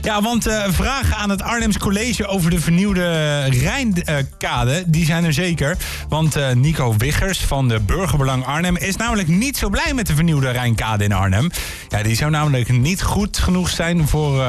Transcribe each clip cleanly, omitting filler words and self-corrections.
Ja, want vragen aan het Arnhems College over de vernieuwde Rijnkade, die zijn er zeker. Want Nico Wiggers van de Burgerbelang Arnhem is namelijk niet zo blij met de vernieuwde Rijnkade in Arnhem. Ja, die zou namelijk niet goed genoeg zijn voor...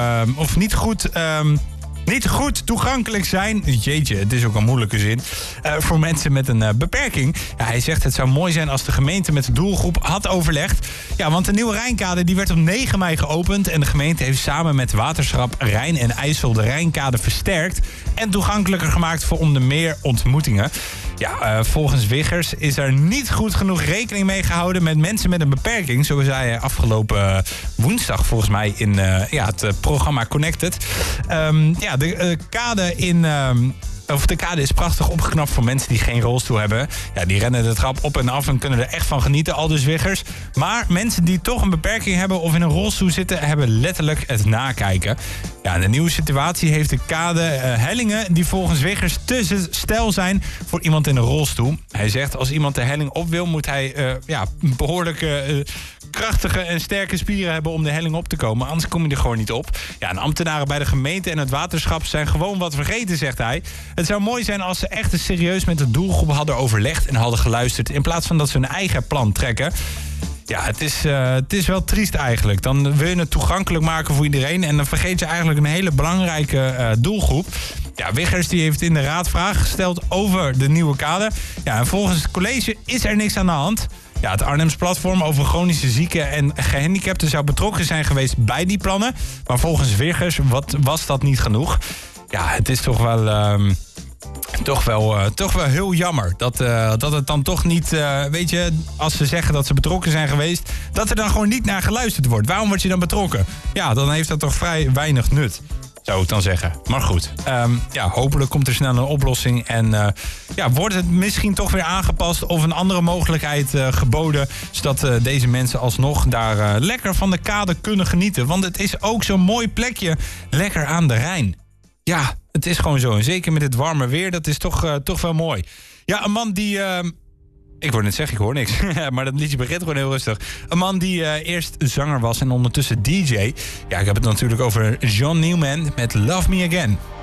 Niet goed toegankelijk zijn, jeetje, het is ook een moeilijke zin, voor mensen met een beperking. Ja, hij zegt het zou mooi zijn als de gemeente met de doelgroep had overlegd. Ja, want de nieuwe Rijnkade die werd op 9 mei geopend en de gemeente heeft samen met Waterschap Rijn en IJssel de Rijnkade versterkt en toegankelijker gemaakt voor onder meer ontmoetingen. Ja, volgens Wiggers is er niet goed genoeg rekening mee gehouden met mensen met een beperking. Zo zei hij afgelopen woensdag volgens mij in het programma Connected. De kade de kade is prachtig opgeknapt voor mensen die geen rolstoel hebben. Ja, die rennen de trap op en af en kunnen er echt van genieten, aldus Wiggers. Maar mensen die toch een beperking hebben of in een rolstoel zitten, hebben letterlijk het nakijken. Ja, in de nieuwe situatie heeft de kade hellingen die volgens Wiggers te steil zijn voor iemand in een rolstoel. Hij zegt als iemand de helling op wil, moet hij behoorlijke krachtige en sterke spieren hebben om de helling op te komen. Anders kom je er gewoon niet op. Ja, en ambtenaren bij de gemeente en het waterschap zijn gewoon wat vergeten, zegt hij. Het zou mooi zijn als ze echt eens serieus met de doelgroep hadden overlegd en hadden geluisterd, in plaats van dat ze hun eigen plan trekken. Ja, het is wel triest eigenlijk. Dan wil je het toegankelijk maken voor iedereen en dan vergeet je eigenlijk een hele belangrijke doelgroep. Ja, Wiggers die heeft in de raad vragen gesteld over de nieuwe kade. Ja, en volgens het college is er niks aan de hand. Ja, het Arnhems platform over chronische zieken en gehandicapten zou betrokken zijn geweest bij die plannen. Maar volgens Wiggers was dat niet genoeg. Ja, het is toch wel heel jammer dat het dan toch niet, weet je, als ze zeggen dat ze betrokken zijn geweest, dat er dan gewoon niet naar geluisterd wordt. Waarom word je dan betrokken? Ja, dan heeft dat toch vrij weinig nut, zou ik dan zeggen. Maar goed, hopelijk komt er snel een oplossing en wordt het misschien toch weer aangepast of een andere mogelijkheid geboden, zodat deze mensen alsnog daar lekker van de kade kunnen genieten. Want het is ook zo'n mooi plekje, lekker aan de Rijn. Ja, het is gewoon zo. En zeker met het warme weer, dat is toch wel mooi. Ja, een man die... Ik wou net zeggen, ik hoor niks. Maar dat liedje begint gewoon heel rustig. Een man die eerst zanger was en ondertussen DJ. Ja, ik heb het natuurlijk over John Newman met Love Me Again.